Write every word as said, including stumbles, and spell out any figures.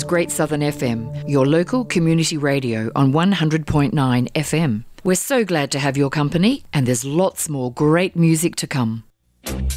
is Great Southern F M, your local community radio on one hundred point nine F M. We're so glad to have your company, and there's lots more great music to come.